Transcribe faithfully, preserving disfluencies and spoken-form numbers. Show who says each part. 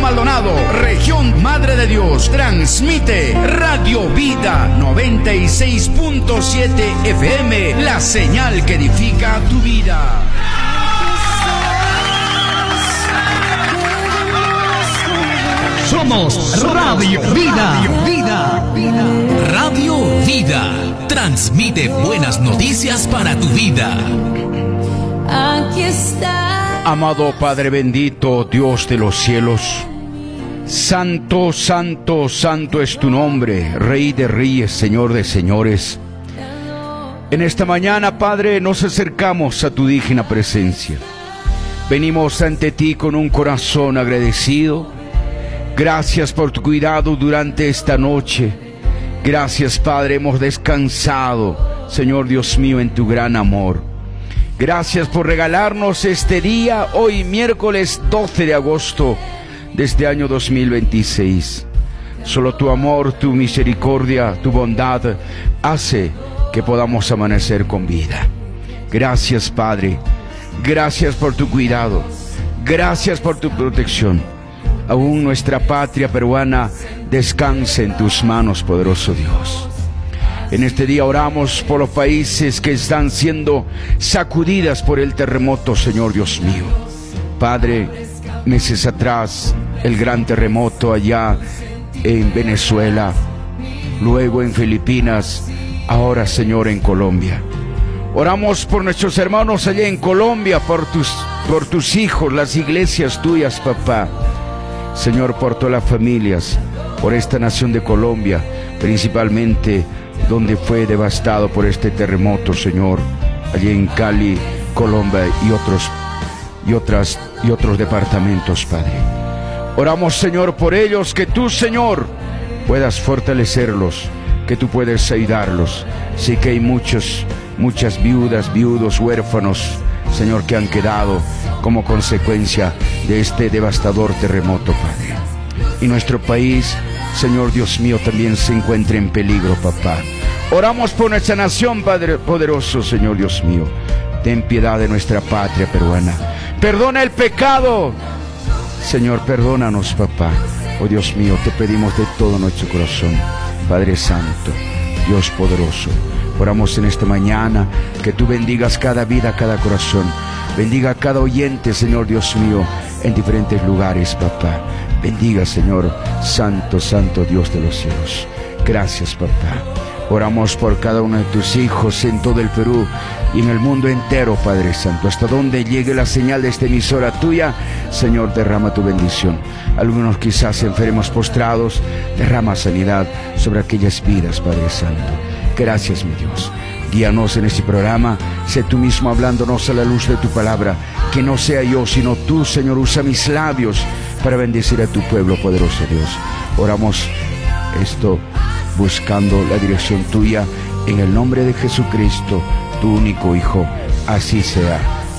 Speaker 1: Maldonado, región Madre de Dios. Transmite Radio Vida noventa y seis punto siete F M, la señal que edifica tu vida.
Speaker 2: Somos Radio Vida. Vida. Vida. Radio Vida. Transmite buenas noticias para tu vida.
Speaker 3: Aquí está.
Speaker 1: Amado Padre bendito, Dios de los cielos, santo, santo, santo es tu nombre, Rey de reyes, Señor de señores. En esta mañana, Padre, nos acercamos a tu digna presencia. Venimos ante ti con un corazón agradecido. Gracias por tu cuidado durante esta noche. Gracias, Padre, hemos descansado, Señor Dios mío, en tu gran amor. Gracias por regalarnos este día, hoy miércoles doce de agosto de este año dos mil veintiséis. Solo tu amor, tu misericordia, tu bondad hace que podamos amanecer con vida. Gracias, Padre. Gracias por tu cuidado. Gracias por tu protección. Aún nuestra patria peruana descanse en tus manos, poderoso Dios. En este día oramos por los países que están siendo sacudidas por el terremoto, Señor Dios mío. Padre, meses atrás, el gran terremoto allá en Venezuela, luego en Filipinas, ahora, Señor, en Colombia. Oramos por nuestros hermanos allá en Colombia, por tus, por tus hijos, las iglesias tuyas, papá. Señor, por todas las familias, por esta nación de Colombia, principalmente donde fue devastado por este terremoto, Señor, allí en Cali, Colombia y otros, y otras, y otros departamentos, Padre. Oramos, Señor, por ellos, que tú, Señor, puedas fortalecerlos, que tú puedas ayudarlos. Sí que hay muchos, muchas viudas, viudos, huérfanos, Señor, que han quedado como consecuencia de este devastador terremoto, Padre. Y nuestro país, Señor Dios mío, también se encuentra en peligro, papá. Oramos por nuestra nación, Padre poderoso, Señor Dios mío. Ten piedad de nuestra patria peruana. Perdona el pecado. Señor, perdónanos, papá. Oh Dios mío, te pedimos de todo nuestro corazón. Padre Santo, Dios poderoso, oramos en esta mañana que tú bendigas cada vida, cada corazón. Bendiga a cada oyente, Señor Dios mío, en diferentes lugares, papá. Bendiga, Señor, santo, santo Dios de los cielos. Gracias, papá. Oramos por cada uno de tus hijos en todo el Perú y en el mundo entero, Padre Santo. Hasta donde llegue la señal de esta emisora tuya, Señor, derrama tu bendición. Algunos quizás enfermos postrados, derrama sanidad sobre aquellas vidas, Padre Santo. Gracias, mi Dios. Guíanos en este programa, sé tú mismo hablándonos a la luz de tu palabra. Que no sea yo, sino tú, Señor, usa mis labios para bendecir a tu pueblo, poderoso Dios. Oramos esto buscando la dirección tuya, en el nombre de Jesucristo, tu único Hijo. Así sea.